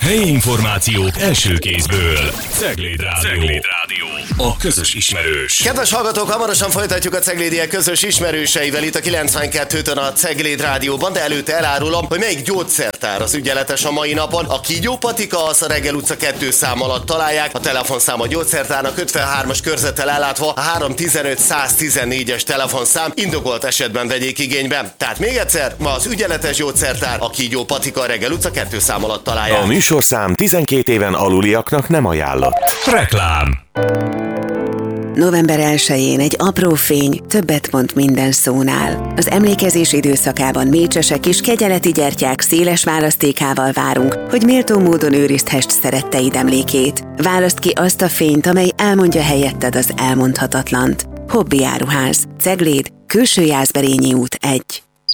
Helyi információk első kézből. Cegléd Rádió. A közös ismerős. Kedves hallgatók, hamarosan folytatjuk a Ceglédiek közös ismerőseivel itt a 92-tön a Cegléd Rádióban, de előtte elárulom, hogy melyik gyógyszertár az ügyeletes a mai napon. A Kígyó Patika, az a Reggel utca 2 szám alatt találják, a telefonszám a gyógyszertárnak 53-as körzettel ellátva, a 315-114-es telefonszám, indokolt esetben vegyék igénybe. Tehát még egyszer, ma az ügyeletes gyógyszertár, a Kígyó Patika, a Reggel utca 2 szám alatt találják. A műsorszám 12 éven aluliaknak nem ajánlott. Reklám. November 1-én egy apró fény többet mond minden szónál. Az emlékezés időszakában mécsesek és kegyeleti gyertyák széles választékával várunk, hogy méltó módon őrizthest szeretteid emlékét. Válaszd ki azt a fényt, amely elmondja helyetted az elmondhatatlant. Hobby áruház. Cegléd, Külső Jászberényi út 1.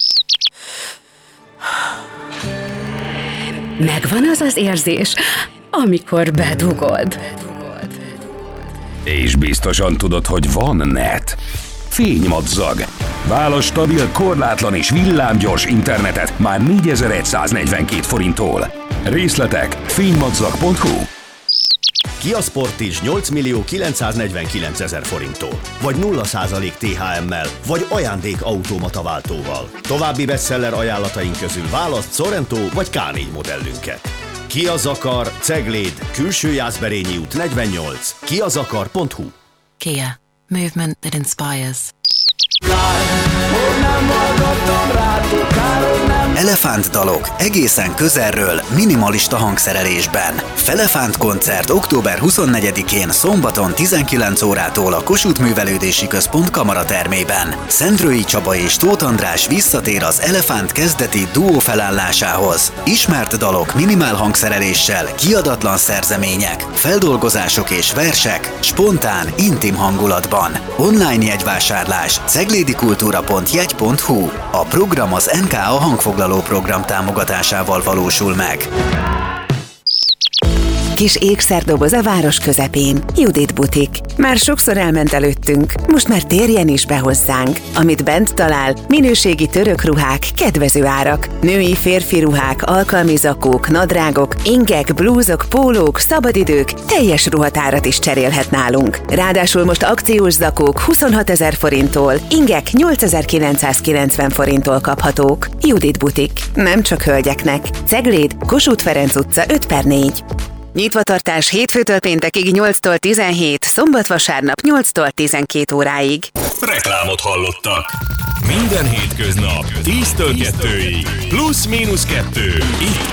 Megvan az az érzés, amikor bedugod. És biztosan tudod, hogy van net. Fénymadzag. Válasz stabil, korlátlan és villámgyors internetet már 4142 forinttól. Részletek fénymadzag.hu. Kia Sportage 8.949.000 forinttól, vagy 0% THM-mel, vagy ajándékautomata váltóval. További bestseller ajánlataink közül választ Sorento vagy K4 modellünket. Kia Zakar, Cegléd, Külső Jászberényi út 48, kiazakar.hu. Kia. Movement that inspires. Elefántdalok egészen közelről, minimalista hangszerelésben. Felefánt koncert október 24-én szombaton 19 órától a Kossuth Művelődési Központ kamaratermében. Szendrői Csaba és Tóth András visszatér az Elefánt kezdeti duó felállásához. Ismert dalok minimál hangszereléssel, kiadatlan szerzemények, feldolgozások és versek, spontán, intim hangulatban. Online jegyvásárlás ceglédikultúra.jegy.hu. A program az NKA hangfoglaló program támogatásával valósul meg. Kis ékszerdoboz a város közepén. Judit Butik. Már sokszor elment előttünk, most már térjen is be hozzánk. Amit bent talál, minőségi török ruhák, kedvező árak. Női, férfi ruhák, alkalmi zakók, nadrágok, ingek, blúzok, pólók, szabadidők, teljes ruhatárat is cserélhet nálunk. Ráadásul most akciós zakók 26 000 forinttól, ingek 8990 forinttól kaphatók. Judit Butik. Nem csak hölgyeknek. Cegléd, Kossuth Ferenc utca 5/4. Nyitvatartás hétfőtől péntekig 8-tól 17, szombat-vasárnap 8-tól 12 óráig. Reklámot hallottak. Minden hétköznap 10-től 2-ig. Plusz-minusz 2. Itt